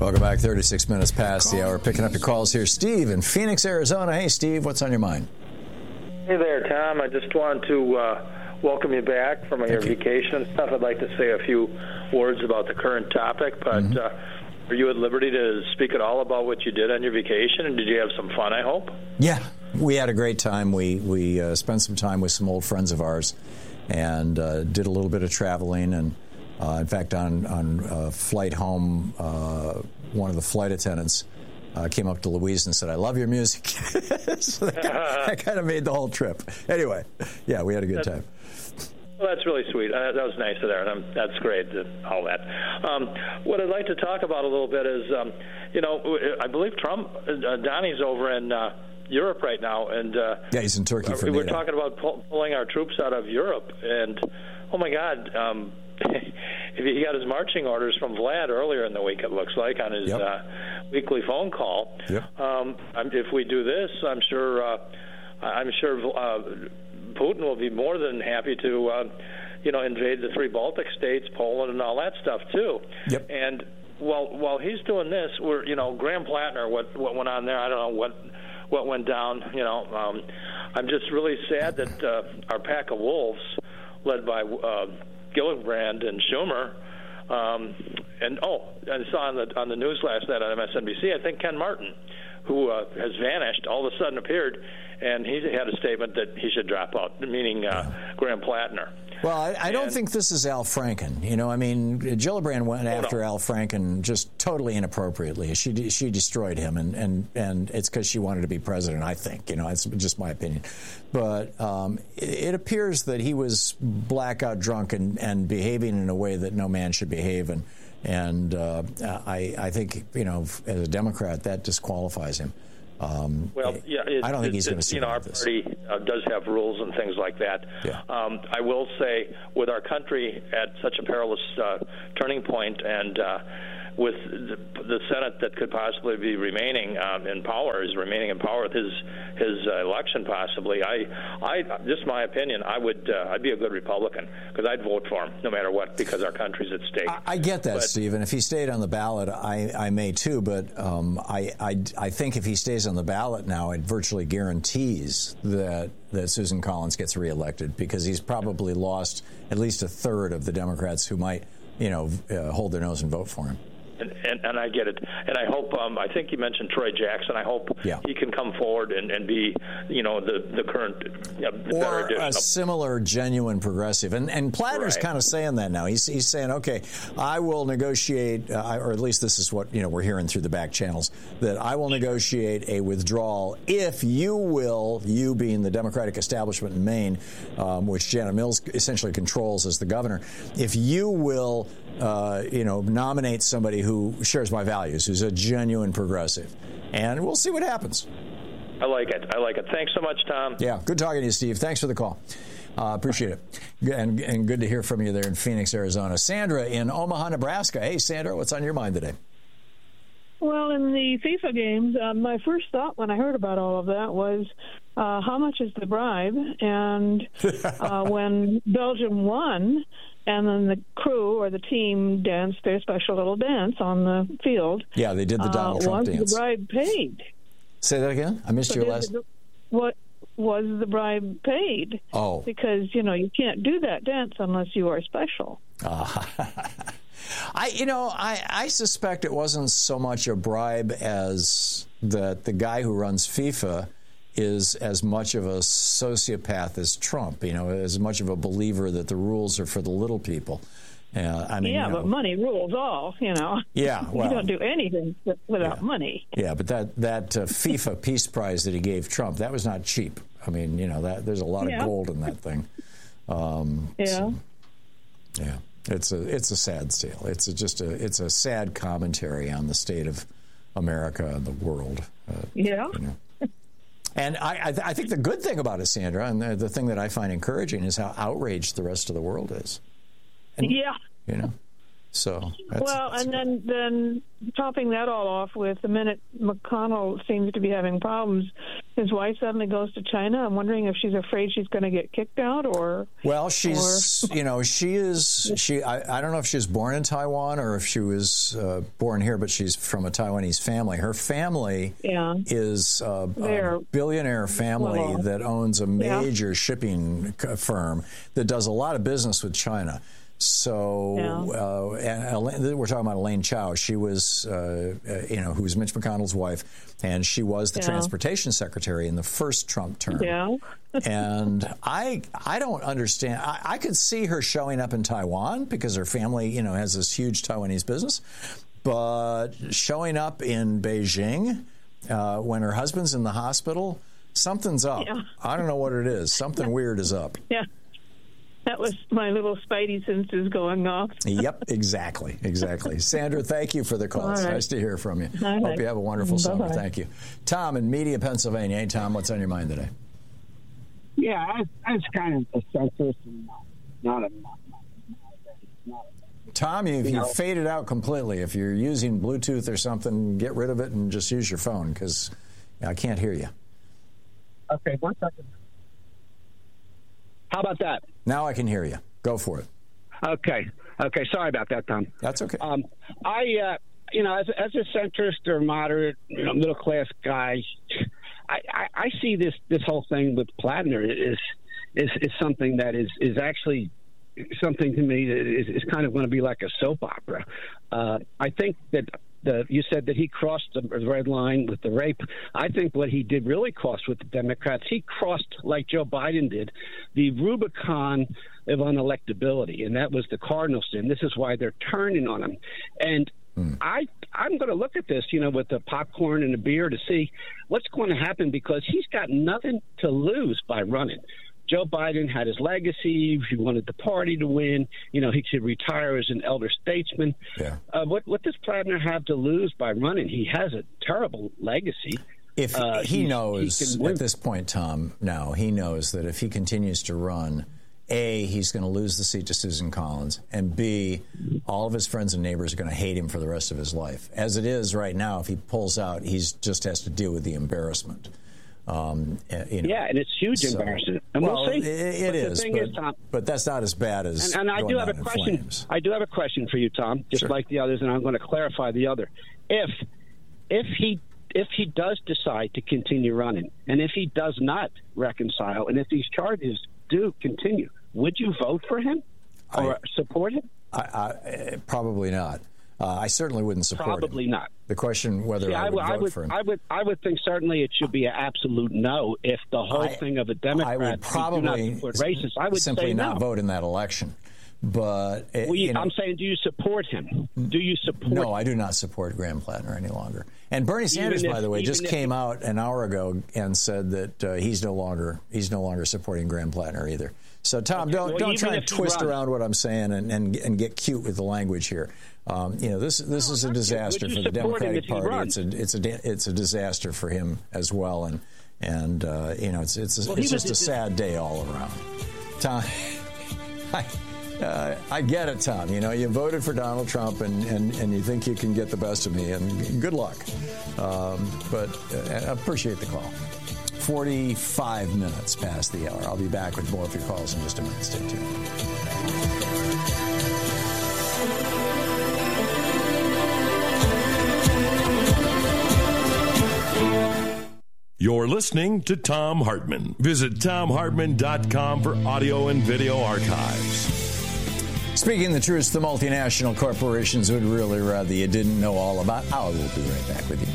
Welcome back. 36 minutes past the hour. Picking up your calls here. Steve in Phoenix, Arizona. Hey, Steve, what's on your mind? Hey there, Tom. I just wanted to welcome you back from your vacation and stuff. I'd like to say a few words about the current topic, but are you at liberty to speak at all about what you did on your vacation? And did you have some fun, I hope? Yeah, we had a great time. We spent some time with some old friends of ours and did a little bit of traveling. And in fact, on flight home, one of the flight attendants came up to Louise and said, "I love your music." So that kind of made the whole trip. Anyway, yeah, we had a good time. Well, that's really sweet. That was nice of there. That's great, all that. What I'd like to talk about a little bit is, I believe Donnie's over in Europe right now. And yeah, he's in Turkey for We're NATO. talking about pulling our troops out of Europe. And, oh, my God, he got his marching orders from Vlad earlier in the week, it looks like, on his weekly phone call. Yep. If we do this, I'm sure Putin will be more than happy to, invade the three Baltic states, Poland, and all that stuff too. Yep. And while he's doing this, Graham Plattner, what went on there? I don't know what went down. I'm just really sad that our pack of wolves, led by Gillibrand and Schumer, and I saw on the news last night on MSNBC, I think Ken Martin, who has vanished, all of a sudden appeared, and he had a statement that he should drop out, meaning Graham Plattner. Well, I don't think this is Al Franken. Gillibrand went after Al Franken just totally inappropriately. She destroyed him, and it's because she wanted to be president, I think. It's just my opinion. But it appears that he was blackout drunk and behaving in a way that no man should behave. And I think, as a Democrat, that disqualifies him. I don't think he's going to see our this. party does have rules and things like that. Yeah. I will say, with our country at such a perilous turning point, and with the Senate that could possibly be remaining in power with his election possibly, I just my opinion, I'd be a good Republican because I'd vote for him no matter what because our country's at stake. I get that, Steve, and if he stayed on the ballot, I may too. But I think if he stays on the ballot now, it virtually guarantees that Susan Collins gets reelected because he's probably lost at least a third of the Democrats who might hold their nose and vote for him. And I get it. And I hope, I think you mentioned Troy Jackson. I hope he can come forward and be, the current better or edition a similar genuine progressive. And Plattner's kind of saying that now. He's saying, okay, I will negotiate, or at least this is what, we're hearing through the back channels, that I will negotiate a withdrawal if you will, you being the Democratic establishment in Maine, which Janet Mills essentially controls as the governor, if you will nominate somebody who shares my values, who's a genuine progressive. And we'll see what happens. I like it. Thanks so much, Tom. Yeah, good talking to you, Steve. Thanks for the call. Appreciate it. And good to hear from you there in Phoenix, Arizona. Sandra in Omaha, Nebraska. Hey, Sandra, what's on your mind today? Well, in the FIFA games, my first thought when I heard about all of that was, how much is the bribe? And when Belgium won, and then the crew or the team danced their special little dance on the field. Yeah, they did the Donald Trump dance. Was the bribe paid? Say that again? I missed your last... What was the bribe paid? Oh. Because, you can't do that dance unless you are special. I suspect it wasn't so much a bribe as that the guy who runs FIFA is as much of a sociopath as Trump, as much of a believer that the rules are for the little people. But money rules all, Yeah, well, you don't do anything without money. Yeah, but that FIFA Peace Prize that he gave Trump, that was not cheap. I mean, that there's a lot of gold in that thing. It's a sad tale. It's a sad commentary on the state of America and the world. And I think the good thing about it, Sandra, and the thing that I find encouraging is how outraged the rest of the world is. And, So and then topping that all off with the minute McConnell seems to be having problems his wife suddenly goes to China. I'm wondering if she's afraid she's going to get kicked out, or well, she's I don't know if she was born in Taiwan or if she was born here, but she's from a Taiwanese family. Her family is a billionaire family that owns a major shipping firm that does a lot of business with China. So, and we're talking about Elaine Chao. She was, who was Mitch McConnell's wife, and she was the transportation secretary in the first Trump term. Yeah. And I don't understand. I could see her showing up in Taiwan because her family, has this huge Taiwanese business, but showing up in Beijing when her husband's in the hospital, something's up. Yeah. I don't know what it is. Something weird is up. Yeah. That was my little spidey senses going off. Yep, exactly. Sandra, thank you for the call. It's nice to hear from you. Hope you have a wonderful summer. Thank you. Tom in Media, Pennsylvania. Hey, Tom, what's on your mind today? Yeah, it's kind of a census and not a... Tom, you faded out completely. If you're using Bluetooth or something, get rid of it and just use your phone because I can't hear you. Okay, 1 second. How about that? Now I can hear you. Go for it. Okay. Sorry about that, Tom. That's okay. As a centrist or moderate, middle class guy, I see this whole thing with Plattner is something that is actually something to me that is kind of going to be like a soap opera. I think that. You said that he crossed the red line with the rape. I think what he did really cross with the Democrats. He crossed, like Joe Biden did, the Rubicon of unelectability, and that was the cardinal sin. This is why they're turning on him. And I'm going to look at this, with the popcorn and the beer to see what's going to happen because he's got nothing to lose by running. Joe Biden had his legacy. He wanted the party to win. He should retire as an elder statesman. Yeah. What does Plattner have to lose by running? He has a terrible legacy. If he knows at this point, Tom, now he knows that if he continues to run, A, he's going to lose the seat to Susan Collins, and B, all of his friends and neighbors are going to hate him for the rest of his life. As it is right now, if he pulls out, he just has to deal with the embarrassment. And it's huge embarrassment. And we'll see. It is, Tom, but that's not as bad as. And I do have a question. Flames. I do have a question for you, Tom, just like the others, and I'm going to clarify the other. If he does decide to continue running, and if he does not reconcile, and if these charges do continue, would you vote for him or support him? Probably not. I certainly wouldn't support him. Probably not. The question whether I would vote for him. I would think certainly it should be an absolute no. If the whole thing of a Democrat, I would probably racist, I would simply say not no. vote in that election. But I'm saying, do you support him? Do you support? No, I do not support Graham Plattner any longer. And Bernie Sanders, by the way, just came out an hour ago and said that he's no longer supporting Graham Plattner either. So, Tom, don't try and twist around what I'm saying and get cute with the language here. This is a disaster for the Democratic Party. It's a disaster for him as well, and it's just a sad day all around. Tom, I get it, Tom. You voted for Donald Trump, and you think you can get the best of me, and good luck. But I appreciate the call. 45 minutes past the hour. I'll be back with more of your calls in just a minute. Stay tuned. You're listening to Thom Hartmann. Visit ThomHartmann.com for audio and video archives. Speaking the truth, the multinational corporations would really rather you didn't know all about. I will be right back with you.